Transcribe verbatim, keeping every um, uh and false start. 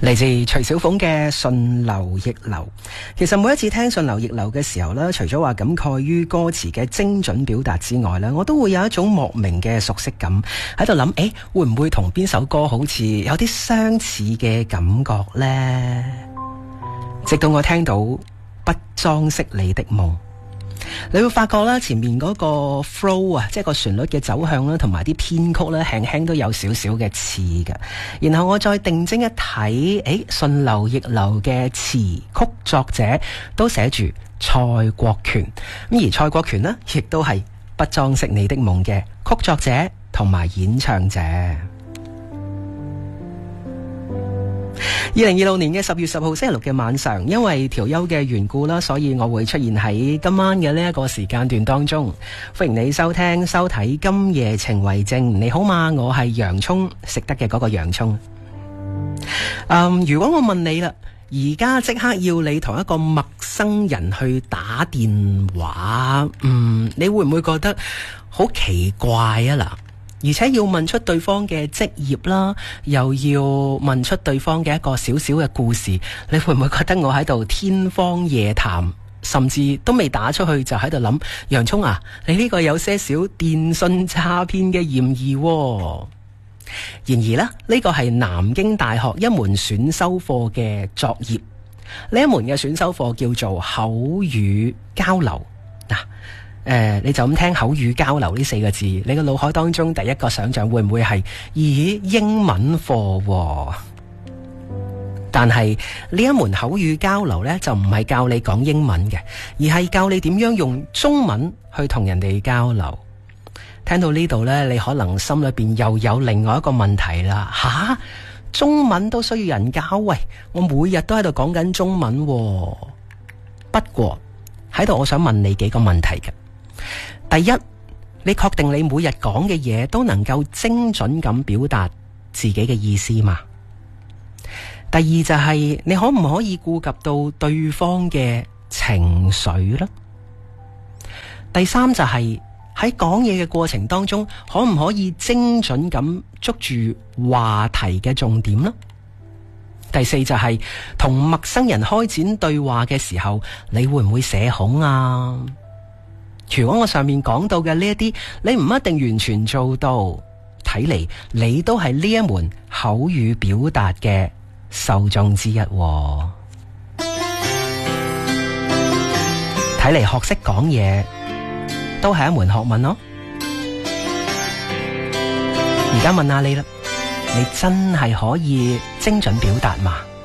嚟自徐小鳳嘅順流逆流。其實每一次聽順流逆流嘅時候呢，除咗話感慨於歌詞嘅精準表達之外呢，我都會有一種莫名嘅熟悉感，喺度諗，誒，會唔會同邊首歌好似有啲相似嘅感覺呢？直到我聽到不裝飾你的夢，你會發覺啦，前面嗰個 flow 啊，即係個旋律嘅走向啦，同埋啲編曲咧，輕輕都有少少嘅似嘅。然後我再定睛一睇，誒，順流逆流嘅詞曲作者都寫住蔡國權，咁而蔡國權呢，亦都係不裝飾你的夢嘅曲作者同埋演唱者。二零二六年嘅十月十號星期六嘅晚上，因為調休嘅緣故啦，所以我會出現喺今晚嘅呢一個時間段當中。歡迎你收聽收睇今夜情為證。你好嘛，我係洋蔥，食得嘅嗰個洋蔥。嗯，如果我問你啦，而家即刻要你同一個陌生人去打電話，嗯，你會唔會覺得好奇怪啊？嗱，而且要問出對方嘅職業啦，又要問出對方嘅一個小小嘅故事，你會唔會覺得我喺度天方夜譚，甚至都未打出去就喺度諗，洋蔥啊，你呢個有些少電信詐騙嘅嫌疑喎。然而呢，呢個係南京大學一門選修課嘅作業，呢一門嘅選修課叫做口語交流。嗱，誒、呃，你就咁聽口語交流呢四個字，你個腦海當中第一個想象會唔會係咦英文課喎？但係呢一門口語交流呢，就唔係教你講英文嘅，而係教你點樣用中文去同人哋交流。聽到呢度呢，你可能心裏邊又有另外一個問題啦。吓，中文都需要人教？喂，我每日都喺度講緊中文喎。不過喺度我想問你幾個問題嘅。第一，你確定你每日講嘅嘢都能夠精準咁表達自己嘅意思嗎？第二就係你可唔可以顧及到對方嘅情緒呢？第三就係喺講嘢嘅過程當中，可唔可以精準咁捉住話題嘅重點呢？第四就係同陌生人開展對話嘅時候，你會唔會社恐啊？如果我上面講到嘅呢一啲，你唔一定完全做到，睇嚟你都係呢一門口語表達嘅受眾之一喎。睇嚟學識講嘢都係一門學問咯。而家問下你啦，你真係可以精準表達嗎？